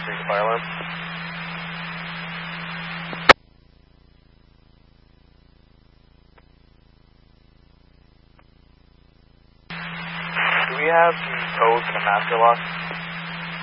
Street fire alarm. Do we have the codes and the master lock?